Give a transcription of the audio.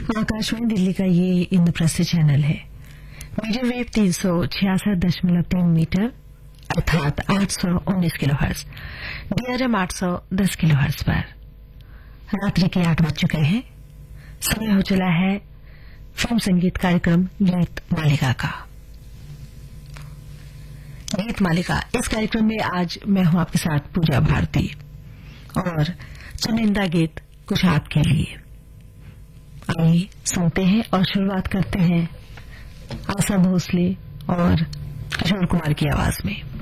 आकाशवाणी दिल्ली का ये इंद्रप्रस्थ चैनल है। मीडियम वेव 366.3 मीटर अर्थात 819 किलोहर्ट्ज, DRM 810 किलोहर्ट्ज पर रात्रि के 8 बज चुके हैं। समय हो चला है फिल्म संगीत कार्यक्रम गीत मालिका का। गीत मालिका इस कार्यक्रम में आज मैं हूं आपके साथ पूजा भारती और चुनिंदा गीत कुछ आपके लिए। आइए सुनते हैं और शुरुआत करते हैं आशा भोसले और किशोर कुमार की आवाज में।